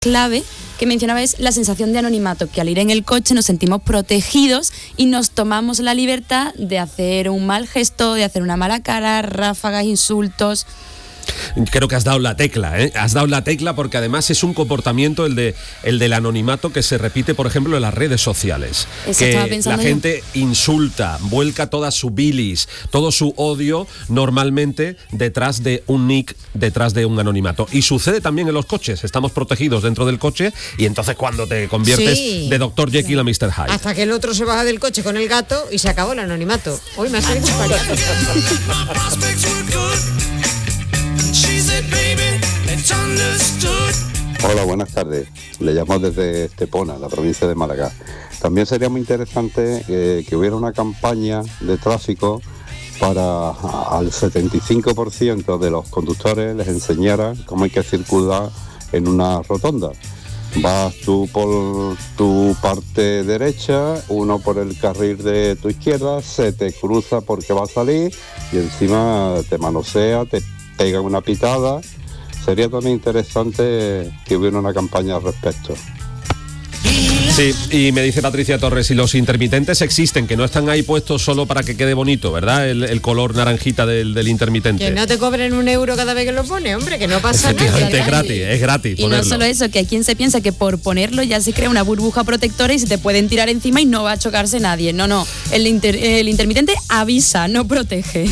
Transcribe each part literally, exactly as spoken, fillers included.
clave que mencionaba es la sensación de anonimato, que al ir en el coche nos sentimos protegidos y nos tomamos la libertad de hacer un mal gesto, de hacer una mala cara, ráfagas, insultos. Creo que has dado la tecla, ¿eh? Has dado la tecla porque además es un comportamiento, el de el del anonimato, que se repite, por ejemplo, en las redes sociales. Eso que estaba pensando la gente yo. insulta, vuelca toda su bilis, todo su odio, normalmente detrás de un nick, detrás de un anonimato. Y sucede también en los coches. Estamos protegidos dentro del coche y entonces cuando te conviertes sí. de doctor Jekyll a mister Hyde. Hasta que el otro se baja del coche con el gato y se acabó el anonimato. Hoy me ha salido para allá. Hola, buenas tardes. Le llamo desde Estepona, la provincia de Málaga. También sería muy interesante eh, que hubiera una campaña de tráfico para al setenta y cinco por ciento de los conductores les enseñara cómo hay que circular en una rotonda. Vas tú por tu parte derecha, uno por el carril de tu izquierda, se te cruza porque va a salir y encima te manosea, te pega una pitada. Sería también interesante que hubiera una campaña al respecto. Sí, y me dice Patricia Torres, y los intermitentes existen, que no están ahí puestos solo para que quede bonito, ¿verdad? El, el color naranjita del, del intermitente. Que no te cobren un euro cada vez que lo pone, hombre, que no pasa nada. Es gratis, es gratis y ponerlo. No solo eso, que hay quien se piensa que por ponerlo ya se crea una burbuja protectora y se te pueden tirar encima y no va a chocarse nadie. No, no, el, inter, el intermitente avisa, no protege.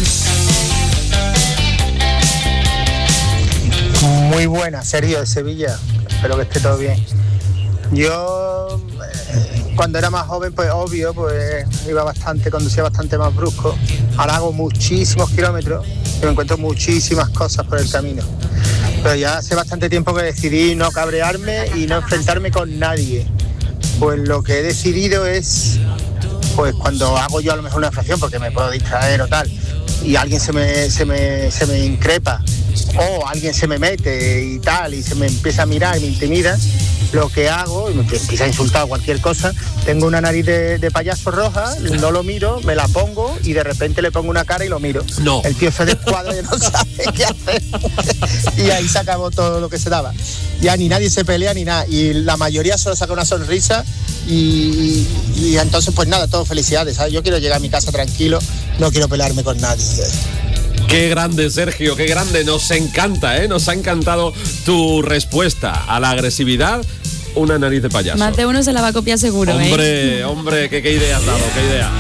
Muy buena, Sergio de Sevilla, espero que esté todo bien. Yo, eh, cuando era más joven, pues obvio, pues iba bastante, conducía bastante más brusco. Ahora hago muchísimos kilómetros y me encuentro muchísimas cosas por el camino. Pero ya hace bastante tiempo que decidí no cabrearme y no enfrentarme con nadie. Pues lo que he decidido es, pues cuando hago yo a lo mejor una infracción, porque me puedo distraer o tal, y alguien se me, se me, se me increpa, o alguien se me mete y tal, y se me empieza a mirar y me intimida, lo que hago, y me empieza a insultar cualquier cosa, tengo una nariz de, de payaso roja, no lo miro, me la pongo y de repente le pongo una cara y lo miro. No. El tío se descuadra y no sabe qué hacer. Y ahí se acabó todo lo que se daba. Ya ni nadie se pelea ni nada. Y la mayoría solo saca una sonrisa y, y, y entonces pues nada, todo felicidades, ¿sabes? Yo quiero llegar a mi casa tranquilo, no quiero pelearme con nadie. Qué grande, Sergio, qué grande. Nos encanta, ¿eh? Nos ha encantado tu respuesta a la agresividad. Una nariz de payaso. Más de uno se la va a copiar seguro, Hombre, ¿eh? hombre, qué, qué idea has dado, qué idea.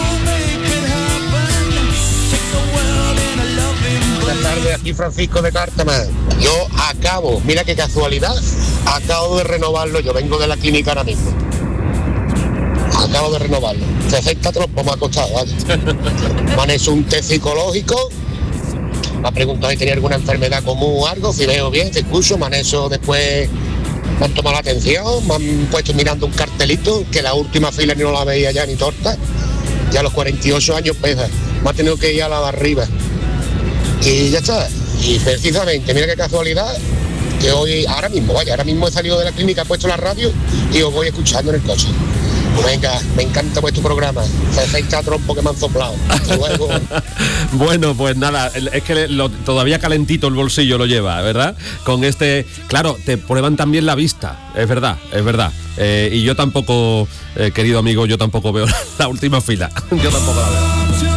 Buenas tardes, aquí Francisco de Cártama. Yo acabo, mira qué casualidad, acabo de renovarlo, yo vengo de la clínica ahora mismo. Acabo de renovarlo. sesenta trompos me ha costado, ¿vale? Me han hecho un test psicológico. Me ha preguntado si tenía alguna enfermedad común o algo, si veo bien, te escucho, me han hecho después, me han tomado la atención, me han puesto mirando un cartelito, que la última fila ni no la veía ya ni torta, ya a los cuarenta y ocho años pesa, me ha tenido que ir a la de arriba. Y ya está, y precisamente, mira qué casualidad, que hoy, ahora mismo, vaya, ahora mismo he salido de la clínica, he puesto la radio y os voy escuchando en el coche. Venga, me encanta vuestro programa. sesenta trompo que me han soplado. Hasta luego. Bueno, pues nada, es que lo, todavía calentito el bolsillo lo lleva, ¿verdad? Con este, claro, te prueban también la vista, es verdad, es verdad. Eh, y yo tampoco, eh, querido amigo, yo tampoco veo la última fila. Yo tampoco la veo.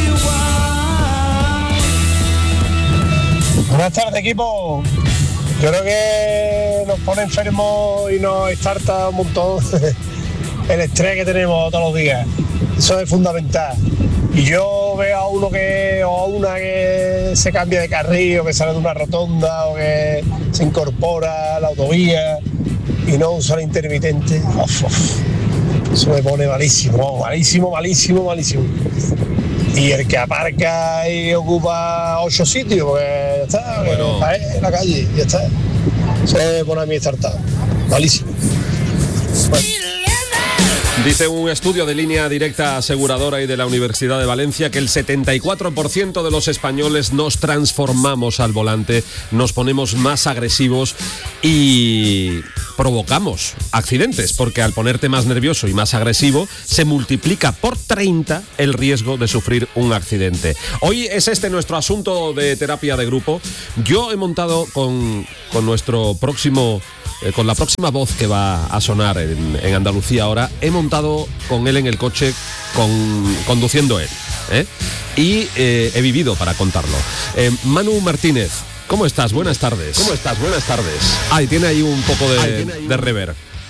Buenas tardes, equipo. Yo creo que nos pone enfermos y nos estarta un montón el estrés que tenemos todos los días. Eso es fundamental. Y yo veo a uno que o a una que se cambia de carril o que sale de una rotonda o que se incorpora a la autovía y no usa el intermitente. Uf, uf. Eso me pone malísimo, malísimo, malísimo, malísimo. Y el que aparca y ocupa ocho sitios, pues ya está, bueno, en la calle, ya está. Se me pone a mí estartado. Malísimo. Bueno. Dice un estudio de Línea Directa Aseguradora y de la Universidad de Valencia que el setenta y cuatro por ciento de los españoles nos transformamos al volante, nos ponemos más agresivos y provocamos accidentes, porque al ponerte más nervioso y más agresivo se multiplica por treinta el riesgo de sufrir un accidente. Hoy es este nuestro asunto de terapia de grupo. Yo he montado con, con nuestro próximo, eh, con la próxima voz que va a sonar en, en Andalucía ahora, he montado con él en el coche, con, conduciendo él, ¿eh? y eh, he vivido para contarlo. Eh, Manu Martínez, ¿cómo estás? Buenas tardes. ¿Cómo estás? Buenas tardes. Ay, tiene ahí un poco de, Ay, de un... reverb.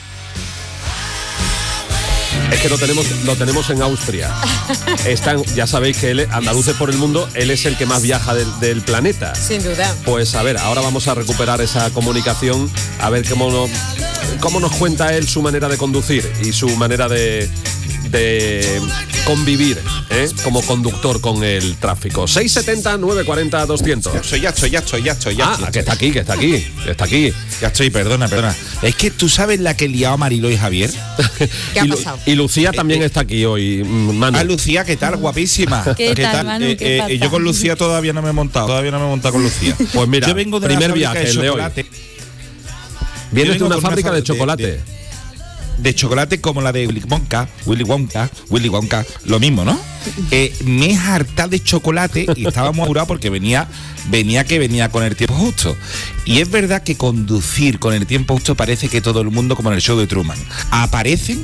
Es que lo tenemos, lo tenemos en Austria. Están, ya sabéis que él, andaluces por el mundo, él es el que más viaja del, del planeta. Sin duda. Pues a ver, ahora vamos a recuperar esa comunicación, a ver cómo, no, cómo nos cuenta él su manera de conducir y su manera de, de convivir, ¿eh? como conductor con el tráfico. seis setenta, nueve cuarenta, doscientos. Ya estoy, ya estoy, ya estoy, ya estoy. Ya ah, estoy. que está aquí, que está aquí, que está aquí. Ya estoy, perdona, perdona. Es que tú sabes la que he liado a Mariló y Javier. ¿Qué ha pasado? Y Lucía también eh, está aquí hoy, Manu. Ah, Lucía, ¿qué tal? Guapísima. ¿Qué, ¿Qué tal, tal? Manu? Eh, ¿Qué eh, yo con Lucía todavía no me he montado, todavía no me he montado con Lucía. Pues mira, yo vengo de primer una viaje, de el de hoy. Vienes de una fábrica de, de chocolate. De, de, de chocolate como la de Willy Wonka, Willy Wonka, Willy Wonka, lo mismo, ¿no? Eh, me he hartado de chocolate y estábamos apurados porque venía, venía que venía con el tiempo justo. Y es verdad que conducir con el tiempo justo parece que todo el mundo, como en el show de Truman, aparecen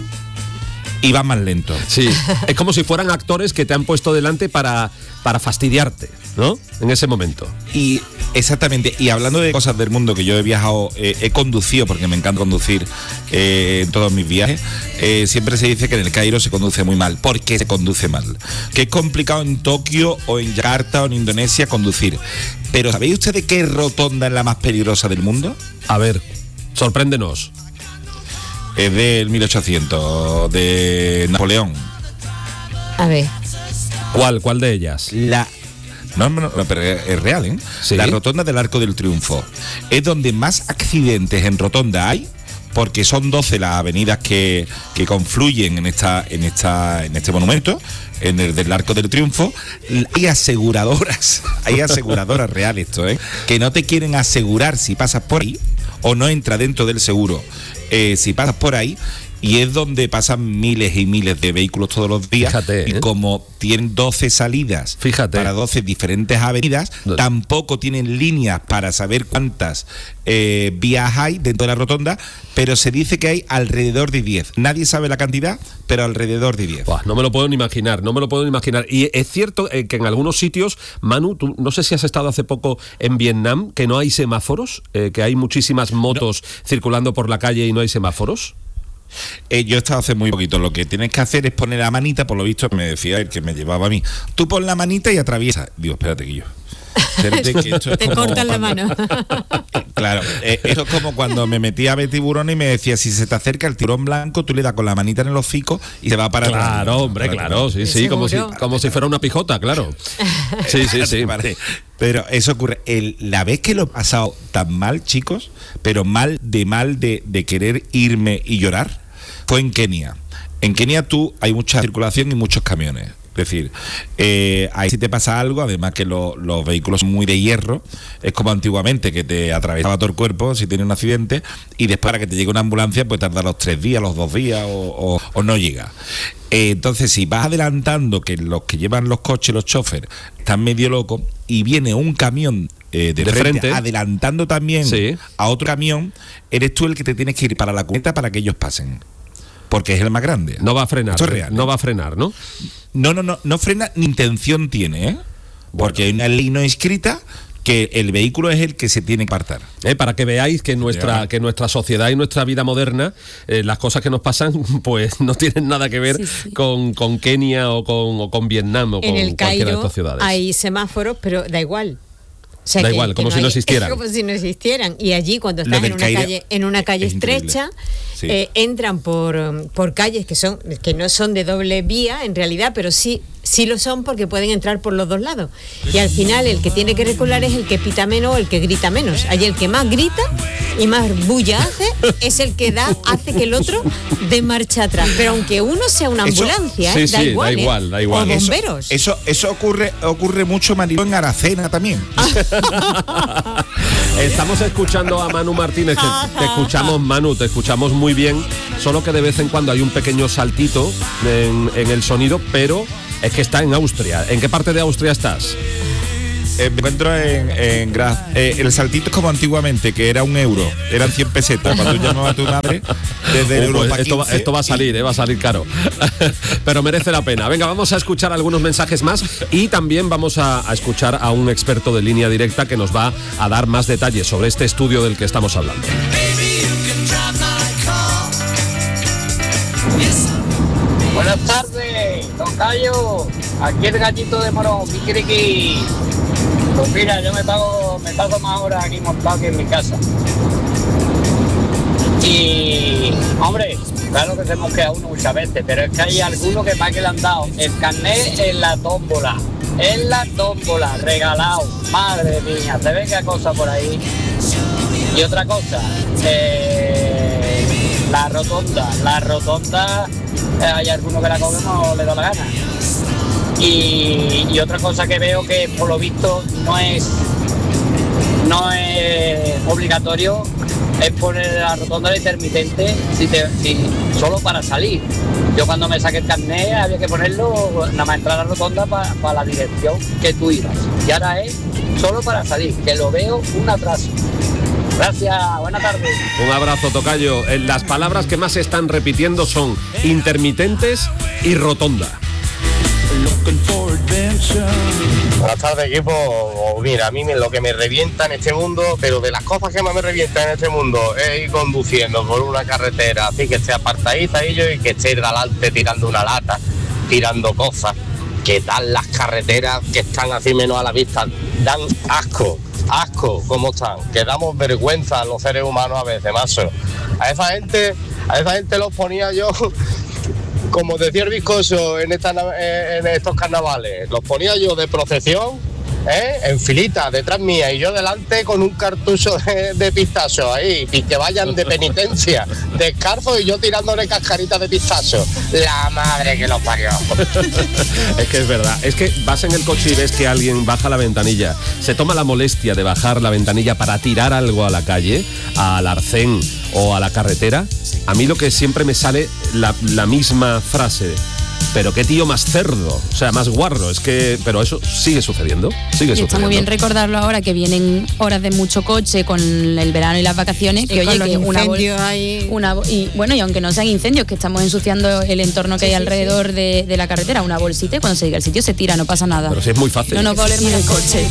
y van más lento. Sí, es como si fueran actores que te han puesto delante para, para fastidiarte, ¿no? En ese momento. Y exactamente, y hablando de cosas del mundo que yo he viajado, eh, he conducido, porque me encanta conducir eh, en todos mis viajes, eh, siempre se dice que en el Cairo se conduce muy mal. ¿Por qué se conduce mal? Que es complicado en Tokio o en Yakarta o en Indonesia conducir. Pero ¿sabéis ustedes qué rotonda es la más peligrosa del mundo? A ver, sorpréndenos. Es del mil ochocientos, de Napoleón. A ver. ¿Cuál? ¿Cuál de ellas? La... No, no, no, pero es real, ¿eh? ¿Sí? La rotonda del Arco del Triunfo. Es donde más accidentes en rotonda hay, porque son doce las avenidas que, que confluyen en esta, en esta, en este monumento, en el del Arco del Triunfo. Hay aseguradoras, hay aseguradoras reales, esto, ¿eh? Que no te quieren asegurar si pasas por ahí o no entra dentro del seguro. Eh, si pasas por ahí, y es donde pasan miles y miles de vehículos todos los días. Fíjate, y ¿eh? como tienen doce salidas Fíjate. para doce diferentes avenidas, no. tampoco tienen líneas para saber cuántas eh, vías hay dentro de la rotonda, pero se dice que hay alrededor de diez. Nadie sabe la cantidad, pero alrededor de diez. Buah, no me lo puedo ni imaginar, no me lo puedo ni imaginar. Y es cierto eh, que en algunos sitios, Manu, tú, no sé si has estado hace poco en Vietnam, que no hay semáforos, eh, que hay muchísimas motos no. circulando por la calle y no hay semáforos. Eh, yo he estado hace muy poquito. Lo que tienes que hacer es poner la manita, por lo visto me decía el que me llevaba a mí. Tú pon la manita y atraviesa. Digo, espérate que yo. Espérate que esto es Te como cortan la cuando, mano. Claro, eh, esto es como cuando me metía a ver tiburones y me decía, si se te acerca el tiburón blanco, tú le das con la manita en el hocico y se va para claro, atrás. Claro, hombre, para claro, sí, sí, como si, como si fuera una pijota, claro. Sí, sí, sí. Vale. Pero eso ocurre. El, la vez que lo he pasado tan mal, chicos, pero mal de mal de, de querer irme y llorar, fue en Kenia. En Kenia tú hay mucha circulación y muchos camiones. Es decir, eh, ahí si te pasa algo, además que lo, los vehículos son muy de hierro, es como antiguamente que te atravesaba todo el cuerpo si tienes un accidente y después para que te llegue una ambulancia pues tarda los tres días, los dos días o, o, o no llega. Eh, entonces si vas adelantando, que los que llevan los coches, los choferes, están medio locos y viene un camión eh, de, de frente, frente adelantando también sí. a otro camión, eres tú el que te tienes que ir para la cuneta para que ellos pasen. Porque es el más grande. No va a frenar. Esto es real, no ¿eh? va a frenar, ¿no? No, no, no, no frena ni intención tiene, ¿eh? Porque bueno. hay una ley no escrita que el vehículo es el que se tiene que apartar. Eh, para que veáis que nuestra, que nuestra sociedad y nuestra vida moderna, eh, las cosas que nos pasan, pues no tienen nada que ver sí, sí. Con, con Kenia o con, o con Vietnam o en con el cualquiera Cairo de estas ciudades. Hay semáforos, pero da igual. O sea, da que, igual, como que si no no hay, existieran. Es como si no existieran. Y allí, cuando estás en una, calle, en una calle estrecha, sí. eh, entran por, por calles que son que no son de doble vía, en realidad, pero sí sí lo son porque pueden entrar por los dos lados. Y al final el que tiene que recular es el que pita menos o el que grita menos. Allí el que más grita y más bulla hace es el que da hace que el otro dé marcha atrás. Pero aunque uno sea una ambulancia, eso, ¿eh? sí, da, sí, igual, da igual, ¿eh? da igual. O bomberos. Eso, eso, eso ocurre, ocurre mucho, Mariló, en Aracena también. Estamos escuchando a Manu Martínez, que te escuchamos, Manu, te escuchamos muy bien, solo que de vez en cuando hay un pequeño saltito en, en el sonido, pero es que está en Austria. ¿En qué parte de Austria estás? Eh, me encuentro en, en Graz. Eh, el saltito es como antiguamente, que era un euro, eran cien pesetas. Cuando tú llamabas a tu madre, desde el Uh, pues Europa esto, va, quince, esto va a salir, eh, va a salir caro. Pero merece la pena. Venga, vamos a escuchar algunos mensajes más y también vamos a, a escuchar a un experto de Línea Directa que nos va a dar más detalles sobre este estudio del que estamos hablando. Buenas tardes, tocayo. Aquí el gallito de Morón, Kikiriki. Pues mira, yo me pago, me paso más horas aquí montado que en mi casa. Y, hombre, claro que se mosquea uno muchas veces, pero es que hay algunos que más que le han dado el carnet en la tómbola, en la tómbola, regalado. Madre mía, se ve qué cosa por ahí. Y otra cosa, eh, la rotonda, la rotonda, eh, hay algunos que la cogen no le da la gana. Y, y otra cosa que veo que por lo visto no es no es obligatorio es poner la rotonda de intermitente si te, si, solo para salir. Yo cuando me saqué el carnet había que ponerlo nada más entrar a la rotonda para pa la dirección que tú ibas. Y ahora es solo para salir, que lo veo un atraso. Gracias, buenas tardes. Un abrazo, tocayo. Eh, Las palabras que más se están repitiendo son intermitentes y rotonda. Buenas tardes, equipo. Mira, a mí lo que me revienta en este mundo, pero de las cosas que más me revientan en este mundo es ir conduciendo por una carretera así que esté apartadita y yo y que esté delante tirando una lata, tirando cosas. ¿Qué tal las carreteras que están así menos a la vista? Dan asco, asco cómo están, que damos vergüenza a los seres humanos a veces, macho. A esa gente, a esa gente los ponía yo, como decía el Viscoso en, esta, en estos carnavales, los ponía yo de procesión, ¿eh? En filita detrás mía y yo delante con un cartucho de, de pistacho ahí, y que vayan de penitencia, descalzo y yo tirándole cascaritas de pistacho. La madre que los parió. Es que es verdad, es que vas en el coche y ves que alguien baja la ventanilla, se toma la molestia de bajar la ventanilla para tirar algo a la calle, al arcén o a la carretera. A mí lo que siempre me sale la, la misma frase: pero qué tío más cerdo, o sea, más guarro. Es que, pero eso sigue sucediendo, sigue y sucediendo. está muy bien recordarlo ahora que vienen horas de mucho coche con el verano y las vacaciones, que Y oye, con que los una, incendios bol- ahí. una bo- y bueno, y aunque no sean incendios, que estamos ensuciando el entorno que Sí, hay sí, alrededor de, de la carretera, una bolsita y cuando se llega al sitio se tira, no pasa nada. Pero sí es muy fácil. No nos va a oler más el coche.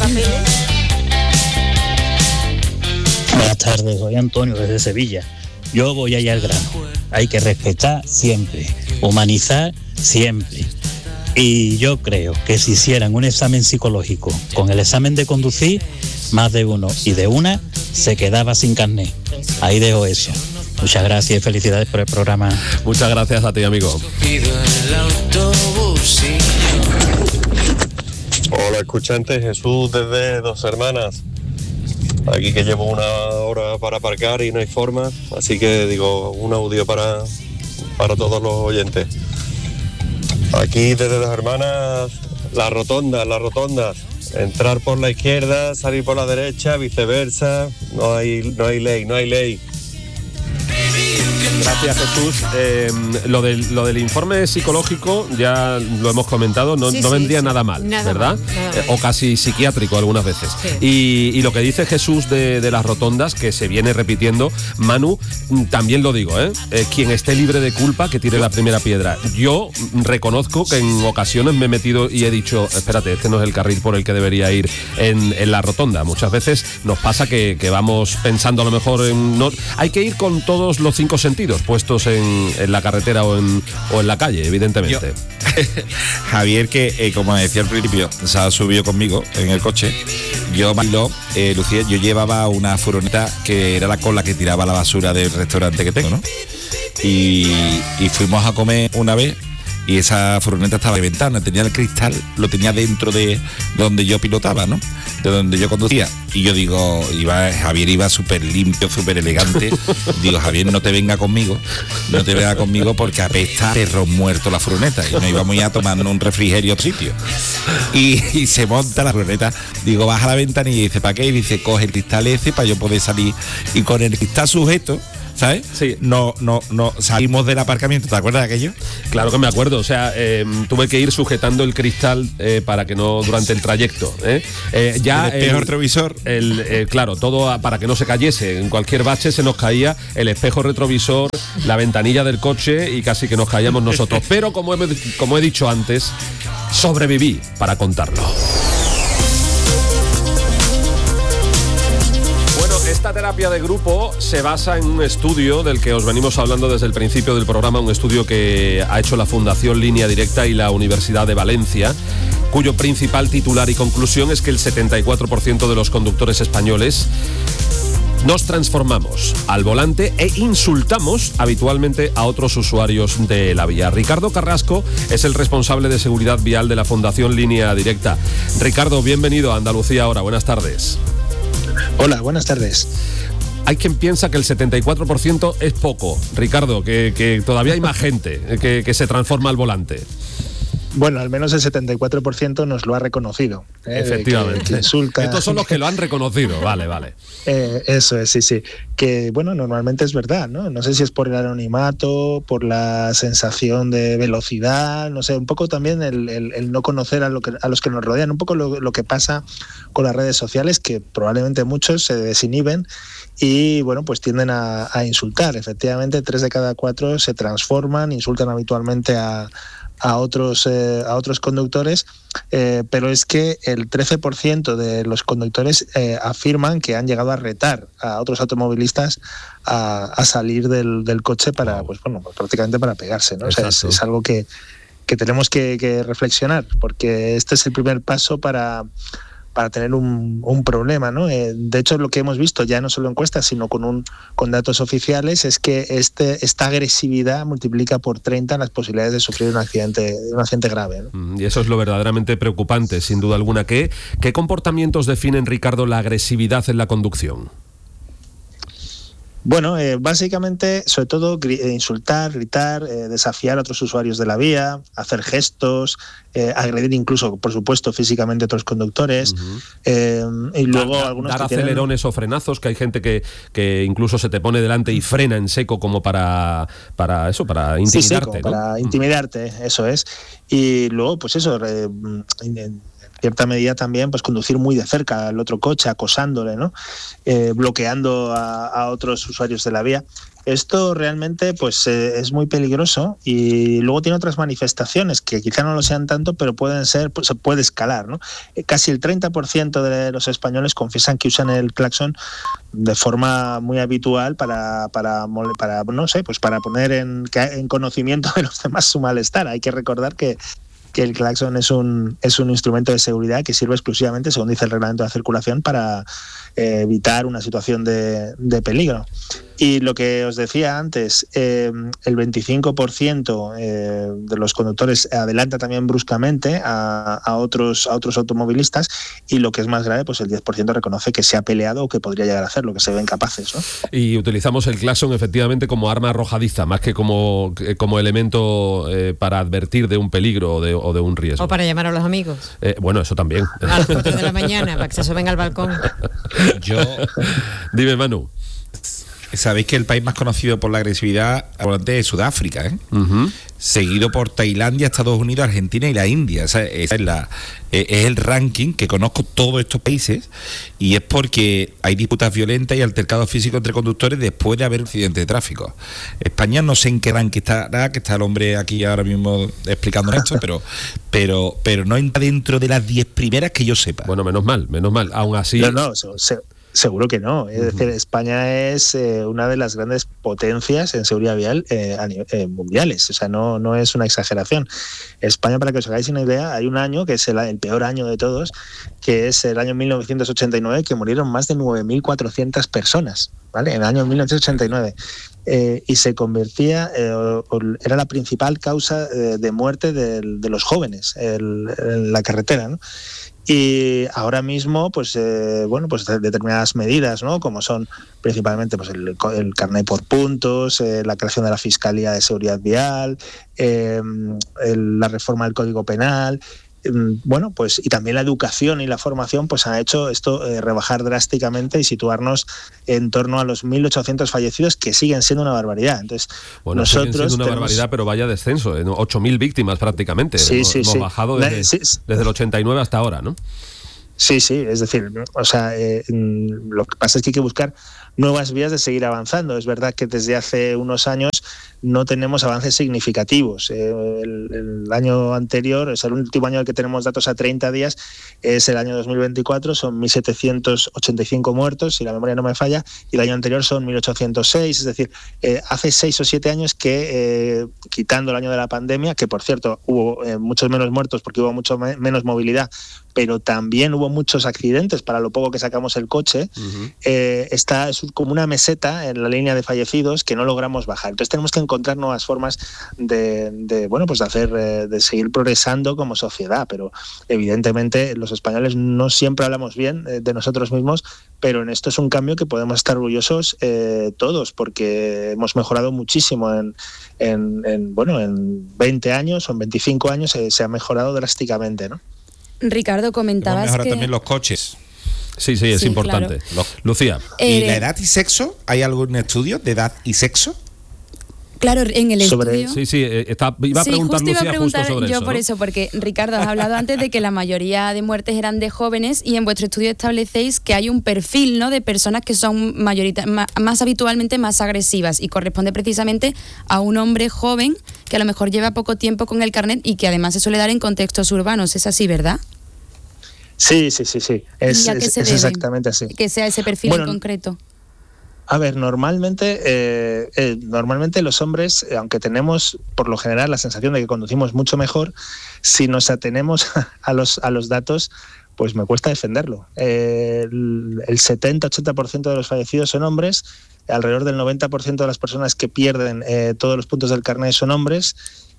Buenas tardes, soy Antonio desde Sevilla. Yo voy allá al grano. Hay que respetar siempre, humanizar siempre. Y yo creo que si hicieran un examen psicológico con el examen de conducir, más de uno y de una se quedaba sin carnet. Ahí dejo eso. Muchas gracias y felicidades por el programa. Muchas gracias a ti, amigo. Hola, escuchantes, Jesús desde Dos Hermanas. Aquí que llevo una hora para aparcar y no hay forma, así que digo, un audio para, para todos los oyentes. Aquí desde Dos Hermanas, las rotondas, las rotondas. Entrar por la izquierda, salir por la derecha, viceversa. No hay, no hay ley, no hay ley. Gracias, Jesús. Eh, lo, del, lo del informe psicológico ya lo hemos comentado, no, Sí, no sí, vendría sí. nada mal, Nada ¿verdad? mal, nada Eh, mal. o casi psiquiátrico algunas veces. Sí. Y, y lo que dice Jesús de, de las rotondas, que se viene repitiendo, Manu, mm, también lo digo, ¿eh? Eh, quien esté libre de culpa, que tire la primera piedra. Yo mm, reconozco que en ocasiones me he metido y he dicho, espérate, este no es el carril por el que debería ir en, en la rotonda. Muchas veces nos pasa que, que vamos pensando a lo mejor en... No, hay que ir con todos los cinco sentidos puestos en, en la carretera o en, o en la calle, evidentemente. Javier, que eh, como decía al principio, se ha subido conmigo en el coche. Yo, Mariló, eh, Lucía, yo llevaba una furgoneta que era la con la que tiraba la basura del restaurante que tengo, ¿no? Y, y fuimos a comer una vez y esa furgoneta estaba de ventana, tenía el cristal, lo tenía dentro de donde yo pilotaba, ¿no? De donde yo conducía. Y yo digo, iba, Javier iba súper limpio, súper elegante. Digo, Javier, no te venga conmigo, no te venga conmigo porque apesta perro muerto la furgoneta. Y nos íbamos ya tomando un refrigerio a otro sitio. Y, y se monta la furgoneta. Digo, baja la ventana y dice, ¿para qué? Y dice, coge el cristal ese para yo poder salir. Y con el cristal sujeto, ¿sabes? Sí. No, no, no salimos del aparcamiento. ¿Te acuerdas de aquello? Claro que me acuerdo. O sea, eh, tuve que ir sujetando el cristal eh, para que no durante el trayecto. ¿eh? Eh, ya el espejo retrovisor. El, eh, claro, todo a, para que no se cayese. En cualquier bache se nos caía el espejo retrovisor, la ventanilla del coche y casi que nos caíamos nosotros. Pero como he, como he dicho antes, sobreviví para contarlo. Esta terapia de grupo se basa en un estudio del que os venimos hablando desde el principio del programa, un estudio que ha hecho la Fundación Línea Directa y la Universidad de Valencia, cuyo principal titular y conclusión es que el setenta y cuatro por ciento de los conductores españoles nos transformamos al volante e insultamos habitualmente a otros usuarios de la vía. Ricardo Carrasco es el responsable de seguridad vial de la Fundación Línea Directa. Ricardo, bienvenido a Andalucía Ahora. Buenas tardes. Hola, buenas tardes. Hay quien piensa que el setenta y cuatro por ciento es poco, Ricardo, que, que todavía hay más gente que, que se transforma al volante. Bueno, al menos el setenta y cuatro por ciento nos lo ha reconocido. ¿eh? Efectivamente. Que, que insulta. Estos son los que lo han reconocido, vale, vale. Eh, eso es, sí, sí. Que, bueno, normalmente es verdad, ¿no? No sé si es por el anonimato, por la sensación de velocidad, no sé, un poco también el, el, el no conocer a, lo que, a los que nos rodean, un poco lo, lo que pasa con las redes sociales, que probablemente muchos se desinhiben y, bueno, pues tienden a, a insultar. Efectivamente, tres de cada cuatro se transforman, insultan habitualmente a a otros eh, a otros conductores, eh, pero es que el trece por ciento de los conductores eh, afirman que han llegado a retar a otros automovilistas a, a salir del, del coche para, pues bueno, prácticamente para pegarse, ¿no? O sea, es, es algo que, que tenemos que, que reflexionar, porque este es el primer paso para para tener un, un problema, ¿no? Eh, de hecho, lo que hemos visto, ya no solo en encuestas, sino con un con datos oficiales, es que este esta agresividad multiplica por treinta las posibilidades de sufrir un accidente, un accidente grave, ¿no? Y eso es lo verdaderamente preocupante, sin duda alguna. ¿Qué, qué comportamientos definen, Ricardo, la agresividad en la conducción? Bueno, eh, básicamente, sobre todo, gri- insultar, gritar, eh, desafiar a otros usuarios de la vía, hacer gestos, eh, agredir incluso, por supuesto, físicamente a otros conductores. Uh-huh. eh, y luego dar, algunos dar que acelerones tienen... o frenazos, que hay gente que, que incluso se te pone delante y frena en seco como para, para eso, para intimidarte. Sí, sí, como ¿no? para intimidarte, eso es. Y luego, pues eso... Eh, cierta medida también, pues conducir muy de cerca al otro coche, acosándole, ¿no? Eh, bloqueando a, a otros usuarios de la vía. Esto realmente pues eh, es muy peligroso y luego tiene otras manifestaciones que quizá no lo sean tanto, pero pueden ser, pues, se puede escalar, ¿no? Eh, casi el treinta por ciento de los españoles confiesan que usan el claxon de forma muy habitual para, para, para no sé, pues para poner en, en conocimiento de los demás su malestar. Hay que recordar que que el claxon es un es un instrumento de seguridad que sirve exclusivamente, según dice el reglamento de circulación, para eh, evitar una situación de, de peligro. Y lo que os decía antes, eh, el veinticinco por ciento eh, de los conductores adelanta también bruscamente a, a otros a otros automovilistas, y lo que es más grave, pues el diez por ciento reconoce que se ha peleado o que podría llegar a hacerlo, que se ven capaces, ¿no? Y utilizamos el claxon efectivamente como arma arrojadiza, más que como, como elemento eh, para advertir de un peligro o de, o de un riesgo. O para llamar a los amigos. Eh, bueno, eso también. A las cuatro de la mañana, para que se suben al balcón. Yo... Dime, Manu. Sabéis que el país más conocido por la agresividad al volante es Sudáfrica, ¿eh? Uh-huh. Seguido por Tailandia, Estados Unidos, Argentina y la India. Esa, esa es, la, es el ranking que conozco todos estos países, y es porque hay disputas violentas y altercados físicos entre conductores después de haber un accidente de tráfico. España no sé en qué ranking estará, que está el hombre aquí ahora mismo explicando esto, pero, pero, pero no entra dentro de las diez primeras que yo sepa. Bueno, menos mal, menos mal. Aún así... No, no, se, se... Seguro que no. Es decir, España es eh, una de las grandes potencias en seguridad vial eh, a nivel, eh, mundiales. O sea, no, no es una exageración. España, para que os hagáis una idea, hay un año que es el, el peor año de todos, que es el año mil novecientos ochenta y nueve, que murieron más de nueve mil cuatrocientas personas, ¿vale? En el año mil novecientos ochenta y nueve. Eh, y se convertía, eh, era la principal causa eh, de muerte de, de los jóvenes en la carretera, ¿no? Y ahora mismo, pues eh, bueno, pues determinadas medidas, ¿no? Como son principalmente pues el, el carnet por puntos, eh, la creación de la Fiscalía de Seguridad Vial, eh, el, la reforma del Código Penal. Bueno, pues y también la educación y la formación pues ha hecho esto eh, rebajar drásticamente y situarnos en torno a los mil ochocientos fallecidos, que siguen siendo una barbaridad. Entonces, bueno, nosotros siguen siendo una tenemos... barbaridad, pero vaya descenso, ¿eh? ocho mil víctimas prácticamente. Sí, hemos, sí, hemos sí. bajado desde, sí, sí. desde el ochenta y nueve hasta ahora, ¿no? Sí, sí, es decir, o sea, eh, lo que pasa es que hay que buscar nuevas vías de seguir avanzando. Es verdad que desde hace unos años no tenemos avances significativos. Eh, el, el año anterior, es el último año en el que tenemos datos a treinta días, es el año dos mil veinticuatro, son mil setecientos ochenta y cinco muertos, si la memoria no me falla, y el año anterior son mil ochocientos seis, es decir, eh, hace seis o siete años que, eh, quitando el año de la pandemia, que por cierto hubo eh, muchos menos muertos porque hubo mucho me- menos movilidad, pero también hubo muchos accidentes para lo poco que sacamos el coche, uh-huh. eh, está es como una meseta en la línea de fallecidos que no logramos bajar. Entonces tenemos que encontrar nuevas formas de, de bueno, pues de hacer, de seguir progresando como sociedad, pero evidentemente los españoles no siempre hablamos bien de nosotros mismos, pero en esto es un cambio que podemos estar orgullosos eh, todos, porque hemos mejorado muchísimo en, en, en bueno, en veinte años o en veinticinco años eh, se ha mejorado drásticamente, ¿no? Ricardo, comentabas Ahora que... también los coches. Sí, sí, es sí, importante. Claro. Los, Lucía. Eh, ¿Y la edad y sexo? ¿Hay algún estudio de edad y sexo? Claro, en el sobre... estudio... Sí, sí, está, iba a sí, preguntar justo iba Lucía a preguntar justo sobre yo eso, por ¿no? eso, porque Ricardo, has hablado antes de que la mayoría de muertes eran de jóvenes y en vuestro estudio establecéis que hay un perfil, ¿no?, de personas que son mayorita, más, más habitualmente más agresivas y corresponde precisamente a un hombre joven que a lo mejor lleva poco tiempo con el carnet y que además se suele dar en contextos urbanos. Es así, ¿verdad? Sí, sí, sí, sí. Es, es, es exactamente así. Que sea ese perfil bueno, en concreto. A ver, normalmente, eh, eh, normalmente los hombres, eh, aunque tenemos por lo general la sensación de que conducimos mucho mejor, si nos atenemos a los, a los datos, pues me cuesta defenderlo. Eh, el, el setenta a ochenta por ciento de los fallecidos son hombres, alrededor del noventa por ciento de las personas que pierden eh, todos los puntos del carnet son hombres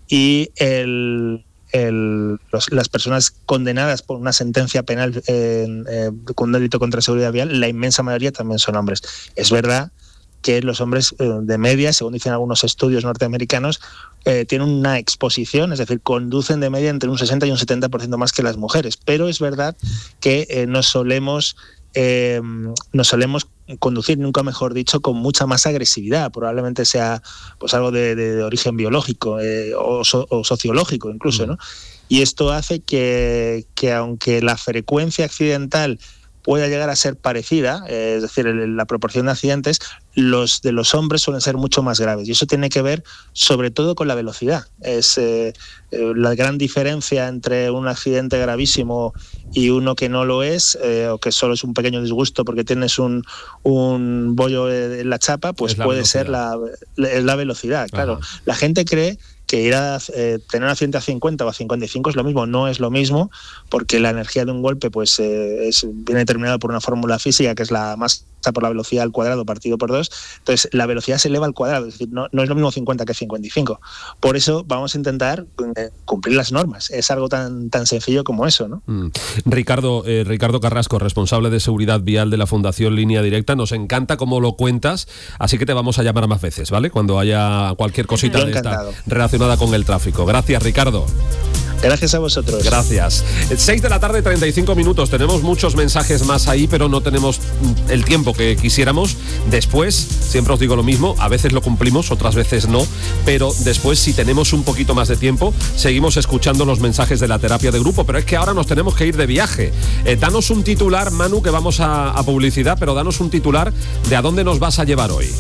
y el... El, los, las personas condenadas por una sentencia penal eh, eh, con un delito contra la seguridad vial, la inmensa mayoría también son hombres. Es verdad que los hombres eh, de media, según dicen algunos estudios norteamericanos, eh, tienen una exposición, es decir, conducen de media entre un sesenta y un setenta por ciento más que las mujeres, pero es verdad que eh, nos solemos eh, nos solemos conducir, nunca mejor dicho, con mucha más agresividad. Probablemente sea pues algo de, de, de origen biológico eh, o, so, o sociológico incluso, ¿no? Y esto hace que, que aunque la frecuencia accidental pueda llegar a ser parecida, eh, es decir, el, la proporción de accidentes, los de los hombres suelen ser mucho más graves. Y eso tiene que ver sobre todo con la velocidad. Es eh, eh, la gran diferencia entre un accidente gravísimo y uno que no lo es, eh, o que solo es un pequeño disgusto porque tienes un, un bollo en la chapa, pues puede velocidad. ser la, la, la velocidad. Claro, Ajá. La gente cree que ir a eh, tener un accidente a cincuenta o a cincuenta y cinco es lo mismo. No es lo mismo, porque la energía de un golpe pues eh, es, viene determinada por una fórmula física que es la masa por la velocidad al cuadrado partido por dos. Entonces la velocidad se eleva al cuadrado, es decir, no, no es lo mismo cincuenta que cincuenta y cinco. Por eso vamos a intentar eh, cumplir las normas. Es algo tan, tan sencillo como eso, ¿no? Mm. Ricardo, eh, Ricardo Carrasco, responsable de seguridad vial de la Fundación Línea Directa, nos encanta cómo lo cuentas, así que te vamos a llamar más veces, ¿vale? Cuando haya cualquier cosita Yo de encantado. esta relacionada con el tráfico. Gracias, Ricardo. Gracias a vosotros. Gracias. seis de la tarde, treinta y cinco minutos. Tenemos muchos mensajes más ahí, pero no tenemos el tiempo que quisiéramos. Después, siempre os digo lo mismo, a veces lo cumplimos, otras veces no, pero después, si tenemos un poquito más de tiempo, seguimos escuchando los mensajes de la terapia de grupo. Pero es que ahora nos tenemos que ir de viaje. Eh, danos un titular, Manu, que vamos a, a publicidad, pero danos un titular de a dónde nos vas a llevar hoy.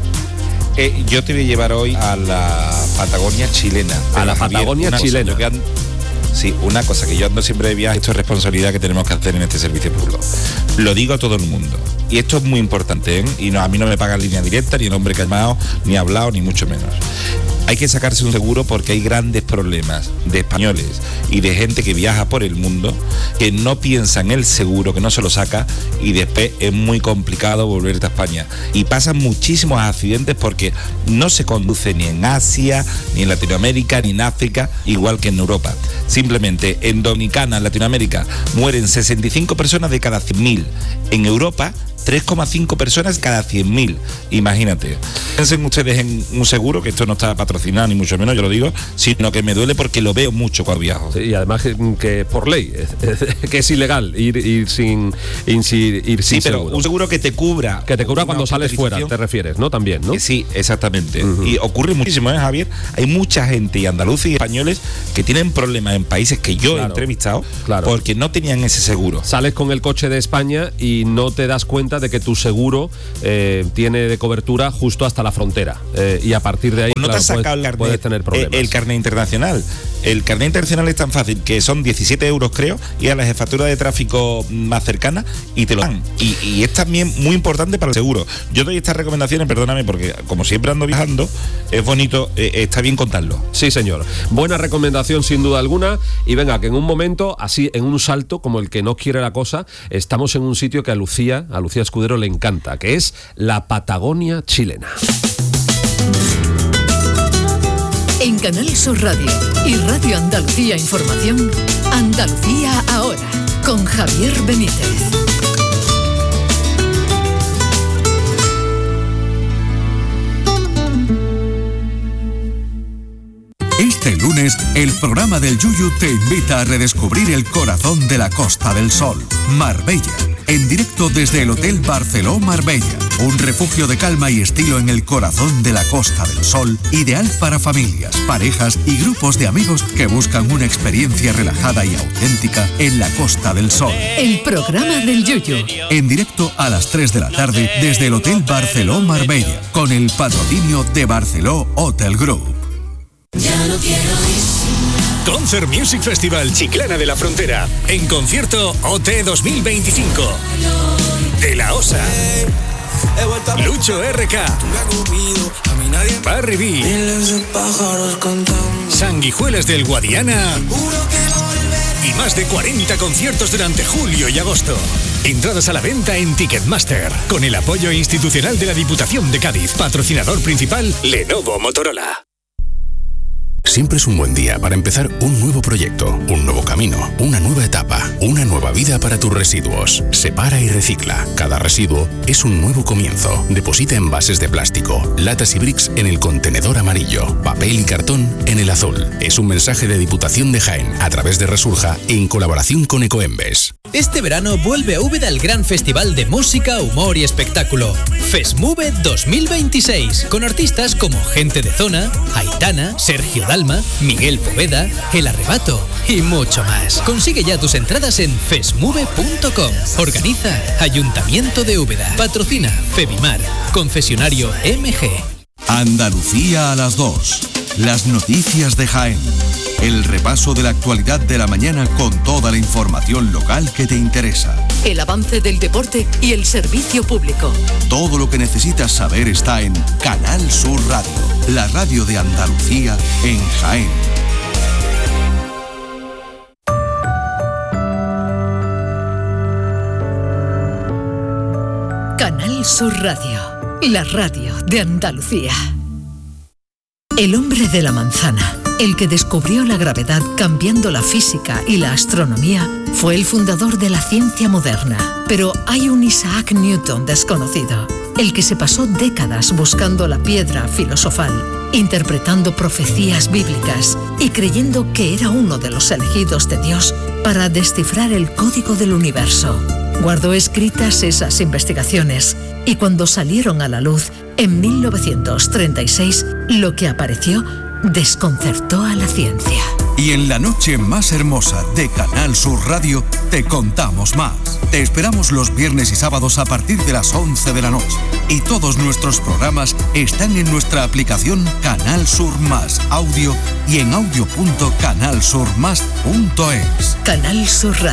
Eh, yo te voy a llevar hoy a la Patagonia chilena. A la Patagonia Javier, chilena. Cosa, yo, que ando, Sí, una cosa que yo ando siempre de viaje, esto es responsabilidad que tenemos que hacer en este servicio público. Lo digo a todo el mundo. Y esto es muy importante, ¿eh? Y no, a mí no me pagan línea directa, ni el hombre que ha llamado, ni ha hablado, ni mucho menos. Hay que sacarse un seguro porque hay grandes problemas de españoles y de gente que viaja por el mundo que no piensa en el seguro, que no se lo saca y después es muy complicado volverte a España. Y pasan muchísimos accidentes porque no se conduce ni en Asia, ni en Latinoamérica, ni en África, igual que en Europa. Simplemente en Dominicana, en Latinoamérica, mueren sesenta y cinco personas de cada cien mil. En Europa, tres coma cinco personas cada cien mil. Imagínate. Piensen ustedes en un seguro, que esto no está patrocinado ni mucho menos, yo lo digo, sino que me duele porque lo veo mucho cuando viajo. Sí, y además que, que por ley, que es ilegal ir, ir sin, ir, ir sin sí, pero seguro. Un seguro que te cubra. Que te cubra cuando sales fuera, te refieres, ¿no? También, ¿no? Sí, exactamente. Uh-huh. Y ocurre muchísimo, ¿eh, Javier? Hay mucha gente, y andaluces y españoles, que tienen problemas en países que yo claro, he entrevistado, claro, porque no tenían ese seguro. Sales con el coche de España y no te das cuenta de que tu seguro eh, tiene de cobertura justo hasta la frontera. Eh, y a partir de ahí, no claro, te has sacado puedes, el carnet, puedes tener problemas. El, el carnet internacional. El carnet internacional es tan fácil que son diecisiete euros, creo, y a la jefatura de tráfico más cercana y te lo dan. Y, y es también muy importante para el seguro. Yo doy estas recomendaciones, perdóname, porque como siempre ando viajando, es bonito, eh, está bien contarlo. Sí, señor. Buena recomendación, sin duda alguna. Y venga, que en un momento, así, en un salto, como el que no quiere la cosa, estamos en un sitio que a Lucía, a Lucía Escudero le encanta, que es la Patagonia chilena. En Canal Sur Radio y Radio Andalucía Información, Andalucía Ahora, con Javier Benítez. Este lunes, el programa del Yuyu te invita a redescubrir el corazón de la Costa del Sol, Marbella. En directo desde el Hotel Barceló Marbella, un refugio de calma y estilo en el corazón de la Costa del Sol, ideal para familias, parejas y grupos de amigos que buscan una experiencia relajada y auténtica en la Costa del Sol. El programa del Yuyu. En directo a las tres de la tarde desde el Hotel Barceló Marbella, con el patrocinio de Barceló Hotel Group. Ya no quiero ir. Concert Music Festival Chiclana de la Frontera. En concierto O T dos mil veinticinco. De la Osa. Lucho R K. Barry B. Sanguijuelas del Guadiana. Y más de cuarenta conciertos durante julio y agosto. Entradas a la venta en Ticketmaster. Con el apoyo institucional de la Diputación de Cádiz. Patrocinador principal Lenovo Motorola. Siempre es un buen día para empezar un nuevo proyecto, un nuevo camino, una nueva etapa, una nueva vida para tus residuos. Separa y recicla. Cada residuo es un nuevo comienzo. Deposita envases de plástico, latas y bricks en el contenedor amarillo, papel y cartón en el azul. Es un mensaje de Diputación de Jaén a través de Resurja en colaboración con Ecoembes. Este verano vuelve a Úbeda el gran festival de música, humor y espectáculo. FESMUVE dos mil veintiséis, con artistas como Gente de Zona, Aitana, Sergio Dalma, Miguel Poveda, El Arrebato y mucho más. Consigue ya tus entradas en fesmuve punto com. Organiza Ayuntamiento de Úbeda. Patrocina Febimar. Concesionario M G. Andalucía a las dos. Las noticias de Jaén. El repaso de la actualidad de la mañana con toda la información local que te interesa. El avance del deporte y el servicio público. Todo lo que necesitas saber está en Canal Sur Radio, la radio de Andalucía en Jaén. Canal Sur Radio, la radio de Andalucía. El hombre de la manzana, el que descubrió la gravedad cambiando la física y la astronomía, fue el fundador de la ciencia moderna. Pero hay un Isaac Newton desconocido, el que se pasó décadas buscando la piedra filosofal, interpretando profecías bíblicas y creyendo que era uno de los elegidos de Dios para descifrar el código del universo. Guardó escritas esas investigaciones y cuando salieron a la luz en mil novecientos treinta y seis, lo que apareció desconcertó a la ciencia. Y en la noche más hermosa de Canal Sur Radio te contamos más. Te esperamos los viernes y sábados a partir de las once de la noche. Y todos nuestros programas están en nuestra aplicación Canal Sur Más Audio y en audio punto canal sur más punto es. Canal Sur Radio.